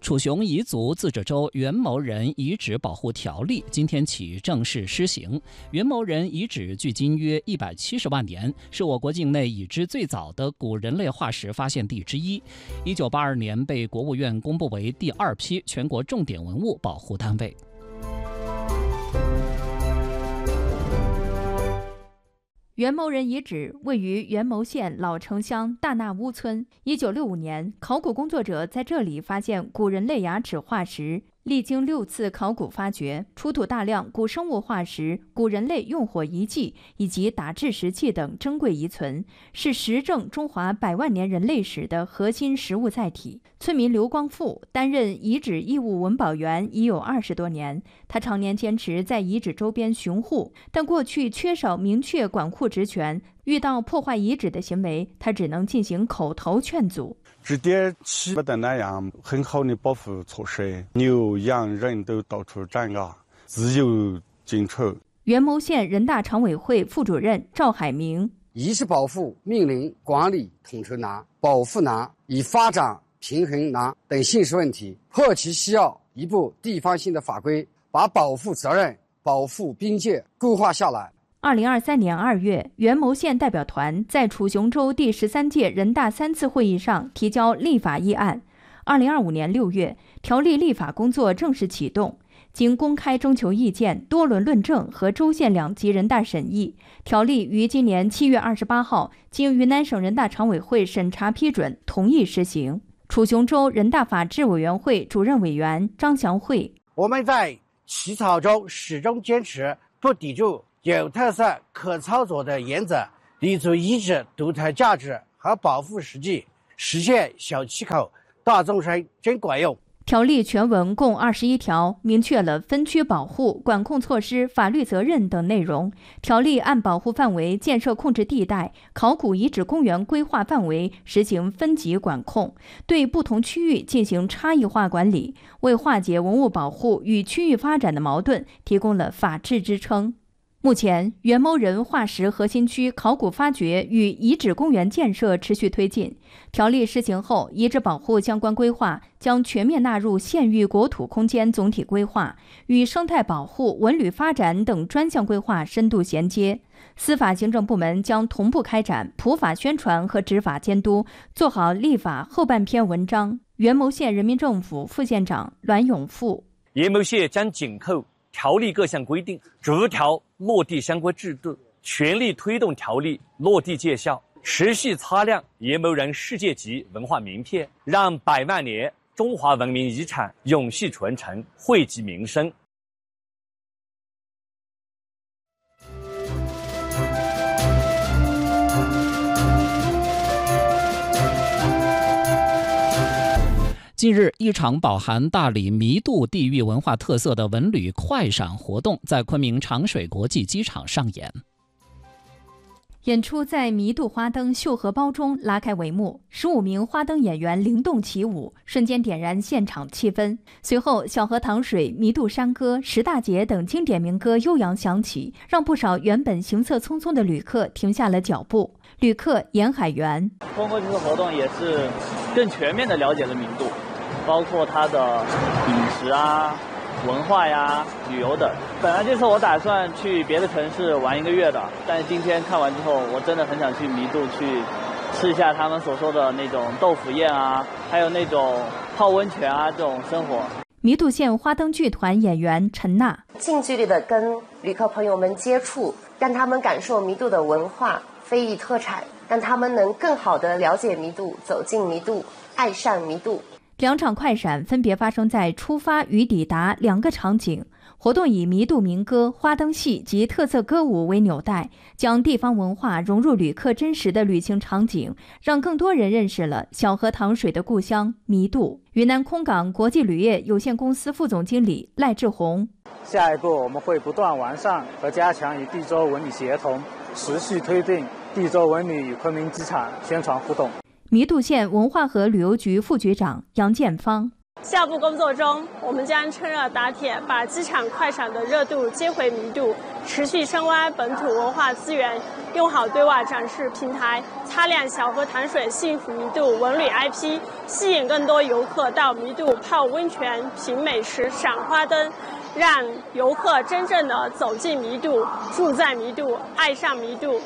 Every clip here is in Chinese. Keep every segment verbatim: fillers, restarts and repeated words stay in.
楚雄彝族自治州元谋人遗址保护条例今天起正式施行。元谋人遗址距今约一百七十万年，是我国境内已知最早的古人类化石发现地之一。一九八二年被国务院公布为第二批全国重点文物保护单位。 元谋人遗址位于元谋县老城乡大纳乌村。一九六五年，考古工作者在这里发现古人类牙齿化石，历经六次考古发掘，出土大量古生物化石、古人类用火遗迹以及打制石器等珍贵遗存，是实证中华百万年人类史的核心实物载体。村民刘光富担任遗址义务文保员已有二十多年，他常年坚持在遗址周边巡护，但过去缺少明确管护职权，遇到破坏遗址的行为，他只能进行口头劝阻。 这点起不得那样很好的保护措施，牛羊人都到处展啊，自由进出。 元谋县人大常委会副主任赵海明： 遗址保护命令管理统筹难、保护难、以发展平衡难等现实问题，迫切需要一部地方性的法规，把保护责任、保护边界固化下来。 二零二三年二月，元谋县代表团在楚雄州第十三届人大三次会议上提交立法议案。二零二五年六月，条例立法工作正式启动。经公开征求意见、多轮论证和州县两级人大审议，条例于今年七月二十八号经云南省人大常委会审查批准，同意施行。楚雄州人大法制委员会主任委员张祥慧： 我们在起草中始终坚持不抵触有特色、可操作的原则，立足遗址独特价值和保护实际，实现小气候、大众生真管用。 条例全文共二十一条，明确了分区保护、管控措施、法律责任等内容。条例按保护范围、建设控制地带、考古遗址公园规划范围实行分级管控，对不同区域进行差异化管理，为化解文物保护与区域发展的矛盾提供了法治支撑。目前，元谋人化石核心区考古发掘与遗址公园建设持续推进。条例施行后，遗址保护相关规划将全面纳入县域国土空间总体规划，与生态保护、文旅发展等专项规划深度衔接。司法行政部门将同步开展普法宣传和执法监督，做好立法后半篇文章。元谋县人民政府副县长栾永富： 元谋县将紧扣条例各项规定，逐条落地相关制度，全力推动条例落地见效，持续擦亮元谋人世界级文化名片，让百万年中华文明遗产永续传承，惠及民生。 近日，一场饱含大理弥渡地域文化特色的文旅快闪活动在昆明长水国际机场上演。 演出在弥渡花灯绣荷包中拉开帷幕，十五名花灯演员灵动起舞，瞬间点燃现场气氛。随后，小河淌水、弥渡山歌、十大劫等经典民歌悠扬响起，让不少原本行色匆匆的旅客停下了脚步。旅客严海源： 通过这次活动，也是更全面地了解了弥渡，包括它的饮食啊、文化呀、旅游等。本来这次我打算去别的城市玩一个月的，但是今天看完之后，我真的很想去弥渡去吃一下他们所说的那种豆腐宴啊，还有那种泡温泉啊这种生活。 弥渡县花灯剧团演员陈娜： 近距离的跟旅客朋友们接触，让他们感受弥渡的文化、非遗特产，让他们能更好地了解弥渡、走进弥渡、爱上弥渡。 两场快闪分别发生在出发与抵达两个场景。活动以弥渡民歌、花灯戏及特色歌舞为纽带，将地方文化融入旅客真实的旅行场景，让更多人认识了小河淌水的故乡弥渡。云南空港国际旅业有限公司副总经理赖志宏： 下一步我们会不断完善和加强与地州文旅协同，持续推进地州文旅与昆明机场宣传互动。 弥渡县文化和旅游局副局长杨建芳： 下步工作中，我们将趁热打铁，把机场快闪的热度接回弥渡，持续深挖本土文化资源，用好对外展示平台，擦亮小河潭水幸福弥渡文旅 I P， 吸引更多游客到弥渡泡温泉、品美食、赏花灯，让游客真正的走进弥渡，住在弥渡，爱上弥渡。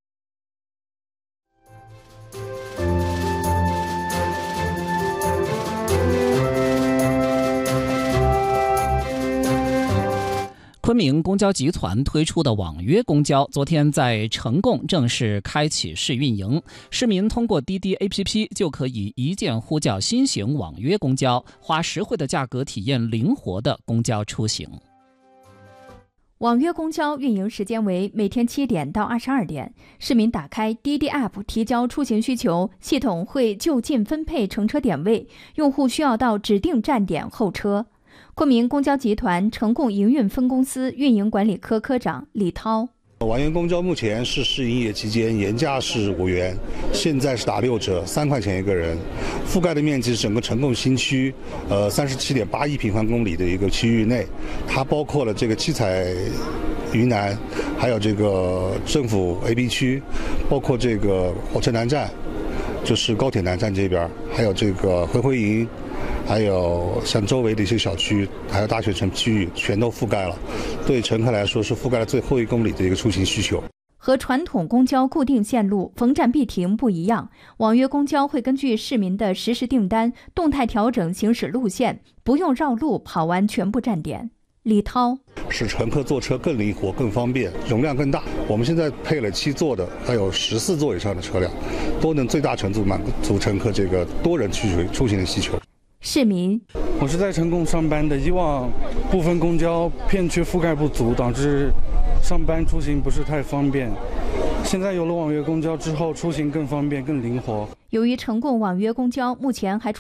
昆明公交集团推出的网约公交，昨天在成贡正式开启试运营。市民通过滴滴 A P P 就可以一键呼叫新型网约公交，花实惠的价格体验灵活的公交出行。 网约公交运营时间为每天七点到二十二点，市民打开滴滴 App 提交出行需求，系统会就近分配乘车点位，用户需要到指定站点候车。昆明公交集团成贡营运分公司运营管理科科长李涛： 网约公交目前是试营业期间，原价是五元，现在是打六折，三块钱一个人。覆盖的面积是整个成贡新区，呃，三十七点八一平方公里的一个区域内，它包括了这个七彩云南，还有这个政府 A B 区，包括这个火车南站，就是高铁南站这边，还有这个回回营。还有像周围的一些小区，还有大学城区域，全都覆盖了。对乘客来说，是覆盖了最后一公里的一个出行需求。 和传统公交固定线路逢站必停不一样，网约公交会根据市民的实时订单，动态调整行驶路线，不用绕路跑完全部站点。李涛： 使乘客坐车更灵活、更方便，容量更大。我们现在配了七座的，还有十四座以上的车辆，都能最大程度满足乘客这个多人去出行的需求。 市民： 我是在成贡上班的，以往部分公交片区覆盖不足，导致上班出行不是太方便。现在有了网约公交之后，出行更方便、更灵活。 由于成贡网约公交目前还